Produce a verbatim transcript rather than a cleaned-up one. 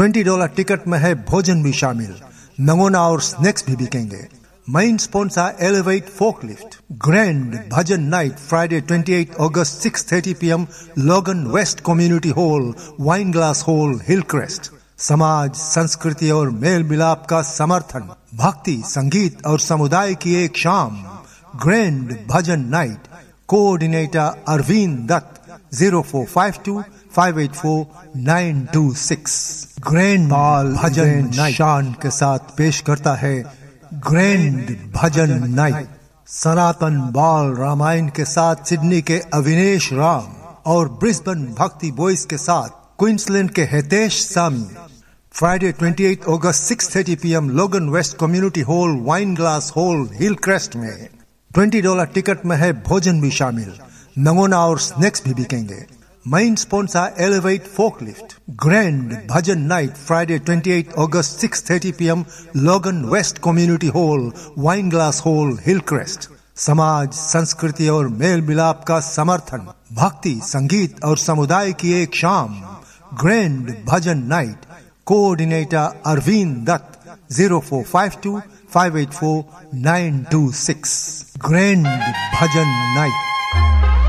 Twenty dollar ticket में है भोजन भी शामिल, नमूना और स्नैक्स भी बिकेंगे। Main sponsor Elevate Forklift. Grand Bhajan Night Friday twenty-eighth August six thirty p m Logan West Community Hall, Wineglass Hall, Hillcrest. समाज, संस्कृति और मेल मिलाप का समर्थन, भक्ति, संगीत और समुदाय की एक शाम। Grand bhajan night. Coordinator Arvind Dutt zero four five to five eight four nine to six. Grand बाल भजन नाइट शान के साथ पेश करता है ग्रैंड भजन नाइट। सनातन बाल रामायण के साथ सिडनी के अविनेश राम और ब्रिस्बेन भक्ति बॉयज के साथ क्वींसलैंड के हितेश सामी। फ्राइडे अट्ठाईस अगस्त सिक्स थर्टी p m लोगन waste community hall, वाइनग्लास hall, Hillcrest में। ट्वेंटी डॉलर टिकट में है भोजन भी शामिल, नमूना और स्नैक्स भी बिकेंगे। Main sponsor Elevate Forklift. Grand Bhajan Night Friday twenty-eighth August six thirty p m Logan West Community Hall, Wineglass Hall, Hillcrest. समाज, संस्कृति और मेल मिलाप का समर्थन, भक्ति, संगीत और समुदाय की एक शाम। Grand bhajan night. Coordinator Arvind Dutt zero four five to five eight four nine to six. Grand bhajan night.